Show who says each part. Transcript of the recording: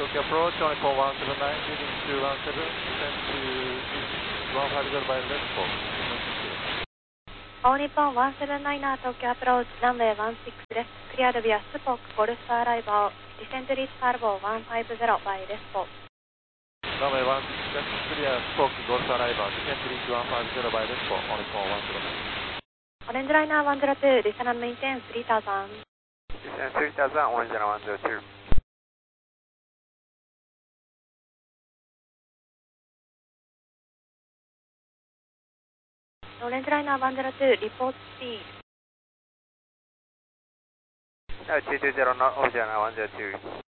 Speaker 1: Tokyo approach on call 179, leading 217, descend to 150 by left for.
Speaker 2: All Nippon 179er Tokyo approach, runway 16 left, cleared via Spock, Golf arrival, descent reach Parvo 150 by left for.
Speaker 1: Runway 16 left, clear Spock, Golf arrival, descent reach 150 by left for, All Nippon 179.
Speaker 2: Orange Liner 102, descend and maintain 3000.
Speaker 3: Descend 3000, Orange Liner 102.
Speaker 2: Orange Liner 102, report speed.
Speaker 3: 220 knot, Orange Liner 102.